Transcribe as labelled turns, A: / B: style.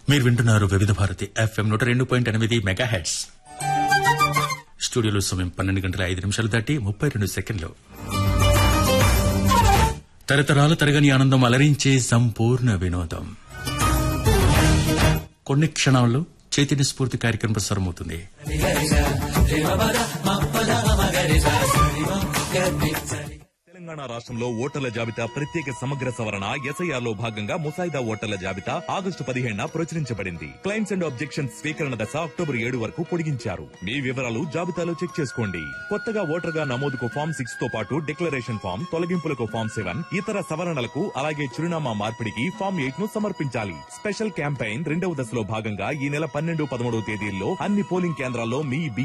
A: మీరు వింటున్నారు వివిధ భారతి FM 102.8 మెగాహెర్ట్జ్. స్టూడియోలో సమయం 12:05 దాటి 32 సెకండ్లు. తరతరాల తరగని ఆనందం అలరించే సంపూర్ణ వినోదం. కొన్ని క్షణాల్లో చైతన్య స్ఫూర్తి కార్యక్రమం ప్రసారమవుతుంది.
B: తెలంగాణ రాష్ట్రంలో ఓటర్ల జాబితా ప్రత్యేక సమగ్ర సవరణ SIR లో భాగంగా ముసాయిదా ఓటర్ల జాబితా ఆగస్టు 15న ప్రచురించబడింది. క్లెయిమ్స్ అండ్ ఆబ్జెక్షన్స్ స్వీకరణ దశ అక్టోబర్ 7 వరకు పొడిగించారు. మీ వివరాలు జాబితాలో చెక్ చేసుకోండి. కొత్తగా ఓటర్గా నమోదుకు ఫామ్ 6 తో పాటు డిక్లరేషన్ ఫామ్, తొలగింపులకు ఫామ్ 7, ఇతర సవరణలకు అలాగే చిరునామా మార్పిడికి ఫామ్ 8 ను సమర్పించాలి. స్పెషల్ క్యాంపెయిన్ 2వ దశలో భాగంగా ఈ నెల 12, 13 తేదీల్లో అన్ని పోలింగ్ కేంద్రాల్లో మీ